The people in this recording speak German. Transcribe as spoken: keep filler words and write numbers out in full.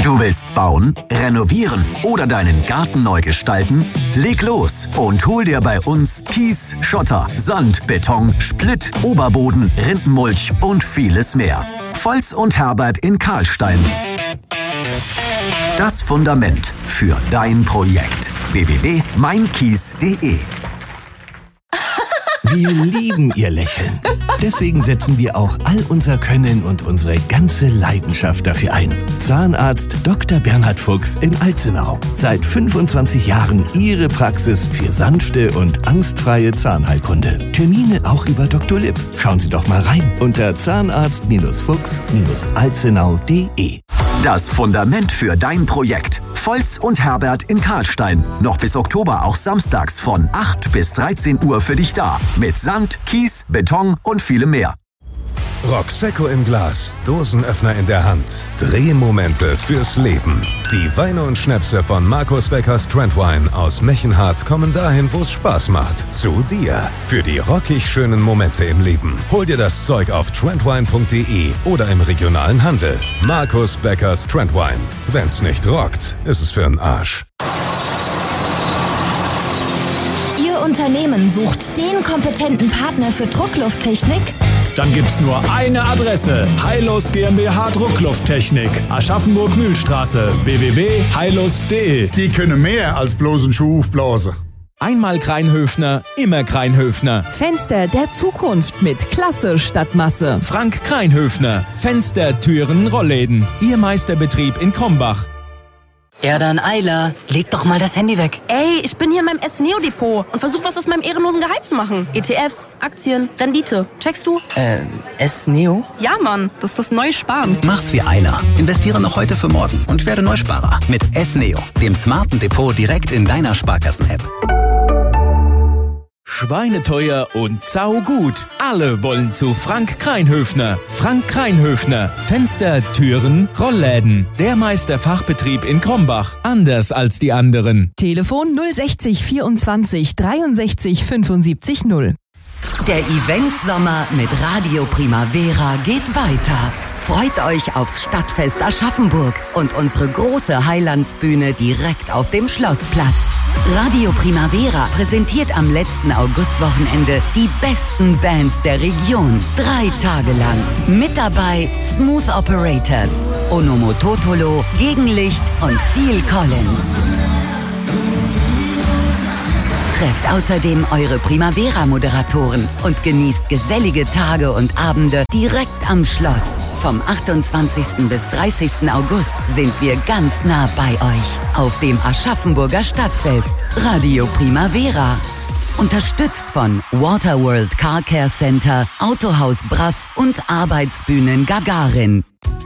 Du willst bauen, renovieren oder deinen Garten neu gestalten? Leg los und hol dir bei uns Kies, Schotter, Sand, Beton, Splitt, Oberboden, Rindenmulch und vieles mehr. Volz und Herbert in Karlstein. Das Fundament für dein Projekt. w w w punkt mein kies punkt de Wir lieben Ihr Lächeln. Deswegen setzen wir auch all unser Können und unsere ganze Leidenschaft dafür ein. Zahnarzt Doktor Bernhard Fuchs in Alzenau. Seit fünfundzwanzig Jahren Ihre Praxis für sanfte und angstfreie Zahnheilkunde. Termine auch über Doktor Lipp. Schauen Sie doch mal rein unter zahnarzt Fuchs alzenau punkt de. Das Fundament für dein Projekt. Volz und Herbert in Karlstein. Noch bis Oktober auch samstags von acht bis dreizehn Uhr für dich da. Mit Sand, Kies, Beton und vielem mehr. Roxecco im Glas, Dosenöffner in der Hand, Drehmomente fürs Leben. Die Weine und Schnäpse von Markus Beckers Trendwine aus Mechenhardt kommen dahin, wo es Spaß macht. Zu dir. Für die rockig schönen Momente im Leben. Hol dir das Zeug auf trendwine punkt de oder im regionalen Handel. Markus Beckers Trendwine. Wenn's nicht rockt, ist es für 'n Arsch. Ihr Unternehmen sucht den kompetenten Partner für Drucklufttechnik? Dann gibt's nur eine Adresse. Heilus GmbH Drucklufttechnik. Aschaffenburg-Mühlstraße. w w w punkt heilus punkt de. Die können mehr als bloß einen Schuh aufblasen. Einmal Kreinhöfner, immer Kreinhöfner. Fenster der Zukunft mit Klasse statt Masse. Frank Kreinhöfner. Fenster, Türen, Rollläden. Ihr Meisterbetrieb in Krombach. Erdan Eiler, leg doch mal das Handy weg. Ey, ich bin hier in meinem S-Neo-Depot und versuche was aus meinem ehrenlosen Gehalt zu machen. E T Fs, Aktien, Rendite. Checkst du? Äh, S-Neo? Ja, Mann, das ist das neue Sparen. Mach's wie Eiler. Investiere noch heute für morgen und werde Neusparer. Mit S-Neo, dem smarten Depot direkt in deiner Sparkassen-App. Schweineteuer und saugut. Alle wollen zu Frank Kreinhöfner. Frank Kreinhöfner. Fenster, Türen, Rollläden. Der Meisterfachbetrieb in Krombach. Anders als die anderen. Telefon null sechzig vierundzwanzig dreiundsechzig fünfundsiebzig null. Der Event-Sommer mit Radio Primavera geht weiter. Freut euch aufs Stadtfest Aschaffenburg und unsere große Heilandsbühne direkt auf dem Schlossplatz. Radio Primavera präsentiert am letzten Augustwochenende die besten Bands der Region. Drei Tage lang. Mit dabei Smooth Operators, Onomototolo, Gegenlicht und Phil Collins. Trefft außerdem eure Primavera-Moderatoren und genießt gesellige Tage und Abende direkt am Schloss. Vom achtundzwanzigsten bis dreißigsten August sind wir ganz nah bei euch auf dem Aschaffenburger Stadtfest. Radio Primavera. Unterstützt von Waterworld Car Care Center, Autohaus Brass und Arbeitsbühnen Gagarin.